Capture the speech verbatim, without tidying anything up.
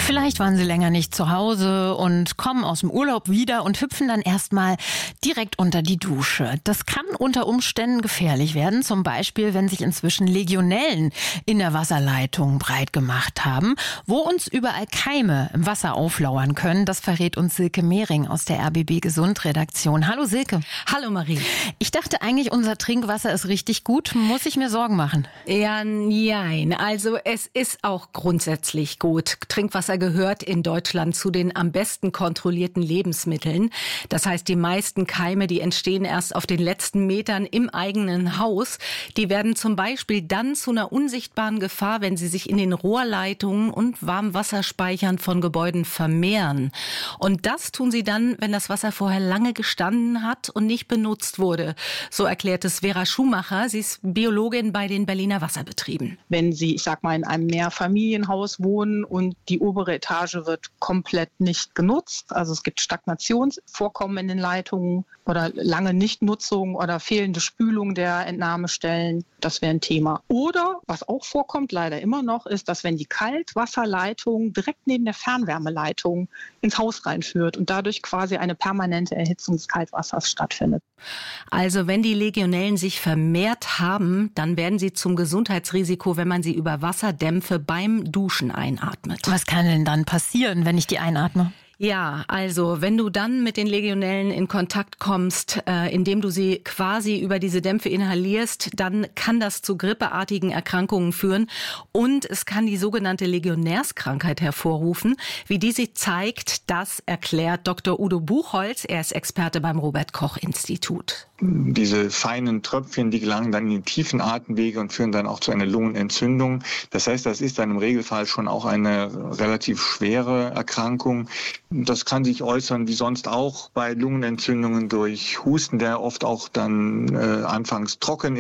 Vielleicht waren Sie länger nicht zu Hause und kommen aus dem Urlaub wieder und hüpfen dann erstmal direkt unter die Dusche. Das kann unter Umständen gefährlich werden, zum Beispiel, wenn sich inzwischen Legionellen in der Wasserleitung breit gemacht haben, wo uns überall Keime im Wasser auflauern können. Das verrät uns Silke Mehring aus der R B B Gesund Redaktion. Hallo Silke. Hallo Marie. Ich dachte eigentlich, unser Trinkwasser ist richtig gut. Muss ich mir Sorgen machen? Ja, nein. Also es ist auch grundsätzlich gut. Trinkwasser gehört in Deutschland zu den am besten kontrollierten Lebensmitteln. Das heißt, die meisten Keime, die entstehen erst auf den letzten Metern im eigenen Haus. Die werden zum Beispiel dann zu einer unsichtbaren Gefahr, wenn sie sich in den Rohrleitungen und Warmwasserspeichern von Gebäuden vermehren. Und das tun sie dann, wenn das Wasser vorher lange gestanden hat und nicht benutzt wurde. So erklärt es Vera Schumacher. Sie ist Biologin bei den Berliner Wasserbetrieben. Wenn Sie, ich sag mal, in einem Mehrfamilienhaus wohnen und die obere Etage wird komplett nicht genutzt, also es gibt Stagnationsvorkommen in den Leitungen oder lange Nichtnutzung oder fehlende Spülung der Entnahmestellen, das wäre ein Thema. Oder, was auch vorkommt, leider immer noch, ist, dass wenn die Kaltwasserleitung direkt neben der Fernwärmeleitung ins Haus reinführt und dadurch quasi eine permanente Erhitzung des Kaltwassers stattfindet. Also wenn die Legionellen sich vermehrt haben, dann werden sie zum Gesundheitsrisiko, wenn man sie über Wasserdämpfe beim Duschen einatmet. Was kann denn dann passieren, wenn ich die einatme? Ja, also wenn du dann mit den Legionellen in Kontakt kommst, äh, indem du sie quasi über diese Dämpfe inhalierst, dann kann das zu grippeartigen Erkrankungen führen und es kann die sogenannte Legionärskrankheit hervorrufen. Wie die sich zeigt, das erklärt Doktor Udo Buchholz. Er ist Experte beim Robert-Koch-Institut. Diese feinen Tröpfchen, die gelangen dann in die tiefen Atemwege und führen dann auch zu einer Lungenentzündung. Das heißt, das ist dann im Regelfall schon auch eine relativ schwere Erkrankung. Das kann sich äußern, wie sonst auch, bei Lungenentzündungen durch Husten, der oft auch dann äh, anfangs trocken